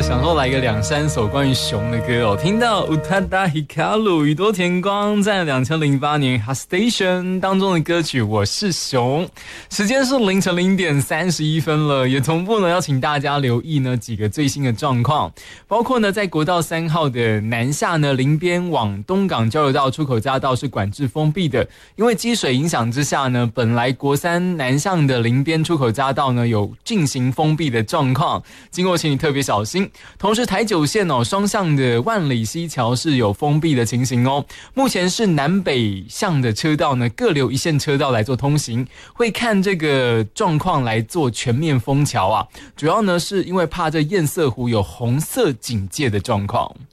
想说来个2-3首关于熊的歌哦。听到 Utada Hikaru 宇多田光在2008年 Hot Station 当中的歌曲《我是熊》，时间是凌晨0:31了，也同步呢要请大家留意呢几个最新的状况，包括呢在国道3号的南下呢林边往东港交流道出口匝道是管制封闭的，因为积水影响之下呢，本来国3南向的林边出口匝道呢有进行封闭的状况，经过请你特别小心。同时台9线双向的万里溪桥是有封闭的情形哦。目前是南北向的车道呢各留一线车道来做通行，会看这个状况来做全面封桥啊。主要呢是因为怕这堰塞湖有红色警戒的状况。